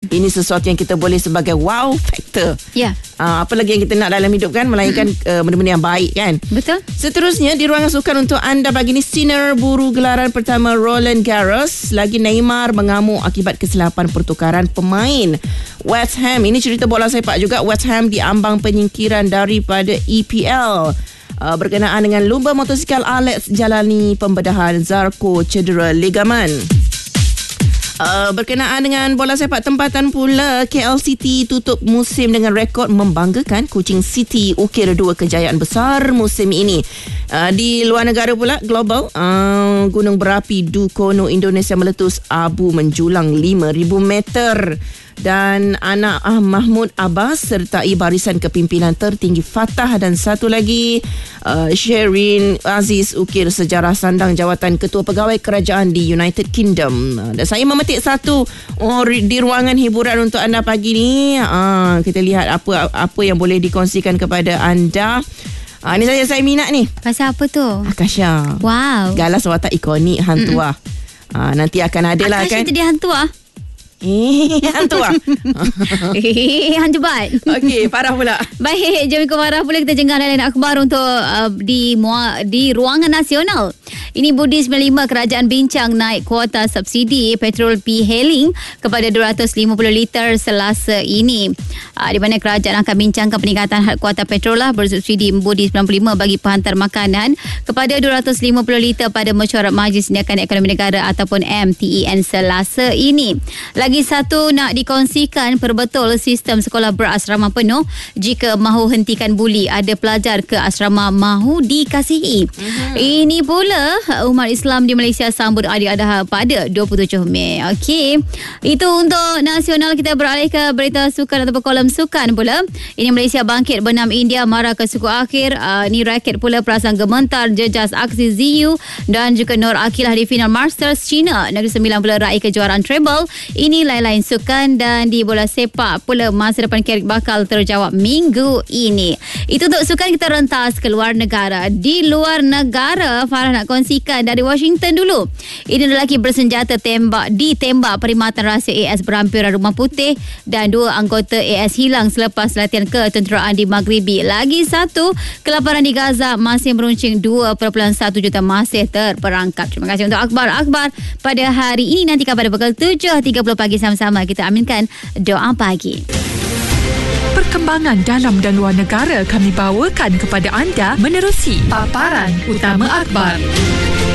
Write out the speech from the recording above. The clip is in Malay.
Ini sesuatu yang kita boleh sebagai wow factor. Ya. Apa lagi yang kita nak dalam hidup kan, melainkan benda-benda yang baik kan. Betul. Seterusnya di ruangan sukan untuk anda pagi ni, Sinner buru gelaran pertama Roland Garros. Lagi Neymar mengamuk akibat kesilapan pertukaran pemain. West Ham, ini cerita bola sepak juga. West Ham diambang penyingkiran daripada EPL. Berkenaan dengan lumba motosikal, Alex jalani pembedahan, Zarko cedera ligamen. Berkenaan dengan bola sepak tempatan pula, KL City tutup musim dengan rekod membanggakan. Kuching City ukir 2 kejayaan besar musim ini. Di luar negara pula, global, gunung berapi Dukono Indonesia meletus abu menjulang 5,000 meter. Dan anak Mahmud Abbas sertai barisan kepimpinan tertinggi Fatah. Dan satu lagi, Sherin Aziz ukir sejarah sandang jawatan Ketua Pegawai Kerajaan di United Kingdom. Dan saya memetik satu di ruangan hiburan untuk anda pagi ni. Kita lihat apa yang boleh dikongsikan kepada anda. Ni saya minat ni. Pasal apa tu? Akasha. Wow. Galas watak ikonik hantu lah. Nanti akan ada lah kan. Akasha jadi hantu lah. Hantu lah. Hantu bat. Okey, Farah pula. Baik, jom ikut Farah pula. Kita jengah lain akhbar untuk di ruangan nasional. Ini Budi 95, kerajaan bincang naik kuota subsidi petrol P-Hailing kepada 250 liter Selasa ini. Di mana kerajaan akan bincangkan peningkatan had kuota petrol lah bersubsidi Budi 95 bagi penghantar makanan kepada 250 liter pada mesyuarat Majlis Tindakan Ekonomi Negara ataupun MTEN Selasa ini. Lagi satu nak dikongsikan, perbetul sistem sekolah berasrama penuh jika mahu hentikan buli. Ada pelajar ke asrama mahu dikasihi. Ini pula umat Islam di Malaysia sambut Aidil Adha pada 27 Mei. Okey. Itu untuk nasional. Kita beralih ke berita sukan ataupun kolom sukan pula. Ini Malaysia bangkit benam India marah ke suku akhir. Ni raket pula perasaan gementar jejas aksi Ziyu dan juga Nur Akilah di final Masters China. Negeri Sembilan pula raih kejuaraan treble. Ini lain-lain sukan. Dan di bola sepak pula, masa depan Carrick bakal terjawab minggu ini. Itu untuk sukan. Kita rentas ke luar negara. Di luar negara, Farah nak kongsikan dari Washington dulu. Ini lelaki bersenjata ditembak perkhidmatan rahsia AS berhampiran Rumah Putih dan 2 anggota AS hilang selepas latihan ketenteraan di Maghribi. Lagi satu, kelaparan di Gaza masih meruncing, 2.1 juta masih terperangkap. Terima kasih untuk akhbar-akhbar pada hari ini. Nantikan pada pukul 7.30 pagi sama-sama kita aminkan doa pagi. Perkembangan dalam dan luar negara kami bawakan kepada anda menerusi paparan utama akhbar.